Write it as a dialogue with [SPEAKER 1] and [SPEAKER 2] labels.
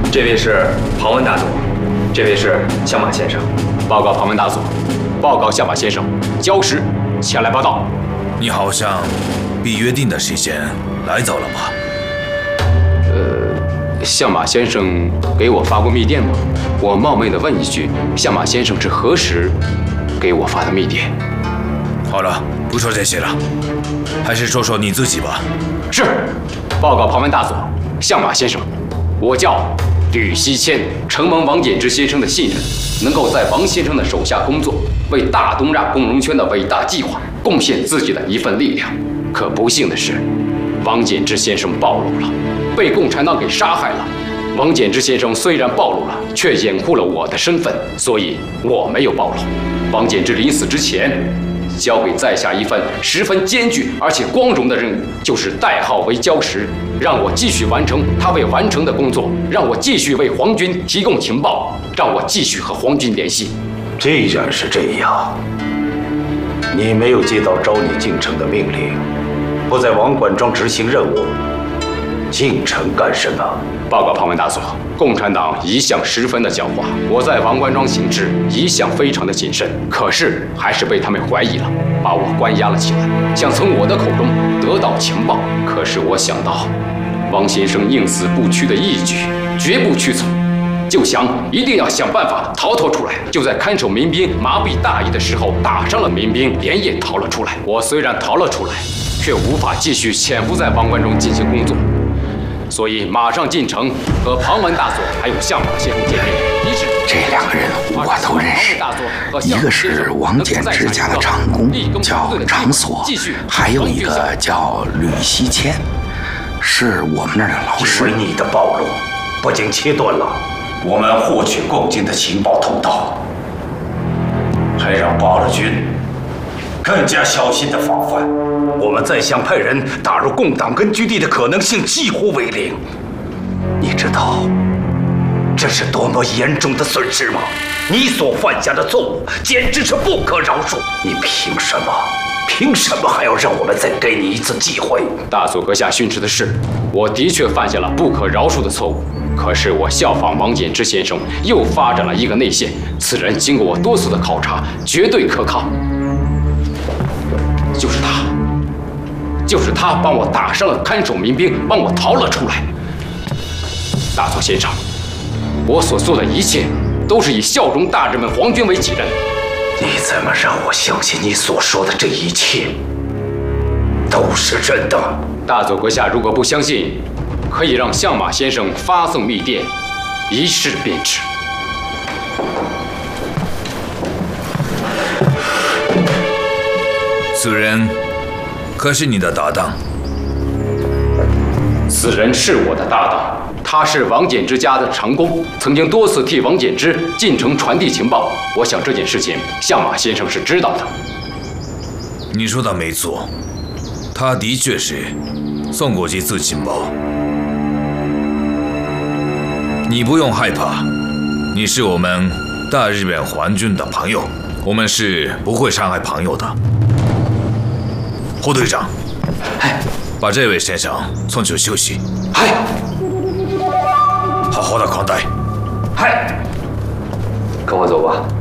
[SPEAKER 1] 这位是庞文大佐，这位是相马先生。
[SPEAKER 2] 报告庞文大佐，报告相马先生，交时前来报道。
[SPEAKER 3] 你好像比约定的时间来早了吧？
[SPEAKER 2] 相马先生给我发过密电吗？我冒昧地问一句，相马先生是何时给我发的密电？
[SPEAKER 3] 好了，不说这些了，还是说说你自己吧。
[SPEAKER 2] 是，报告庞文大佐，相马先生，我叫吕希谦，承蒙王简之先生的信任，能够在王先生的手下工作，为大东亚共荣圈的伟大计划贡献自己的一份力量。可不幸的是，王简之先生暴露了，被共产党给杀害了。王简之先生虽然暴露了，却掩护了我的身份，所以我没有暴露。王简之临死之前，交给在下一份十分艰巨而且光荣的任务，就是代号为礁石，让我继续完成他未完成的工作，让我继续为皇军提供情报，让我继续和皇军联系。
[SPEAKER 4] 既然是这样，你没有接到召你进城的命令，不在王管庄执行任务，进城干什么？
[SPEAKER 2] 报告庞文大佐，共产党一向十分的狡猾，我在王关庄行事一向非常的谨慎，可是还是被他们怀疑了，把我关押了起来，想从我的口中得到情报。可是我想到王先生宁死不屈的义举，绝不屈从，就想一定要想办法逃脱出来。就在看守民兵麻痹大意的时候，打伤了民兵，连夜逃了出来。我虽然逃了出来，却无法继续潜伏在王关中进行工作，所以马上进城和庞文大佐还有相马先生见面。
[SPEAKER 5] 这两个人我都认识，一个是王简之家的长工，叫长锁，还有一个叫吕希谦，是我们那儿的老师。
[SPEAKER 4] 因为你的暴露，不仅切断了我们获取共军的情报通道，还让八路军更加小心地防范。我们再想派人打入共党根据地的可能性几乎为零。你知道这是多么严重的损失吗？你所犯下的错误简直是不可饶恕。你凭什么还要让我们再给你一次机会？
[SPEAKER 2] 大佐阁下训斥的是，我的确犯下了不可饶恕的错误。可是我效仿王简之先生，又发展了一个内线，此人经过我多次的考察，绝对可靠。就是他帮我打伤了看守民兵，帮我逃了出来。大佐先生，我所做的一切都是以效忠大人们皇军为己任。
[SPEAKER 4] 你怎么让我相信你所说的这一切都是真的？
[SPEAKER 2] 大佐阁下如果不相信，可以让相马先生发送密电，一试便知。
[SPEAKER 3] 此人可是你的搭档？
[SPEAKER 2] 此人是我的搭档，他是王简之家的长工，曾经多次替王简之进城传递情报。我想这件事情相马先生是知道的。
[SPEAKER 3] 你说的没错，他的确是送过几次情报。你不用害怕，你是我们大日本皇军的朋友，我们是不会伤害朋友的。侯队长，把这位先生送去休息。好好的款待。
[SPEAKER 1] 跟我走吧。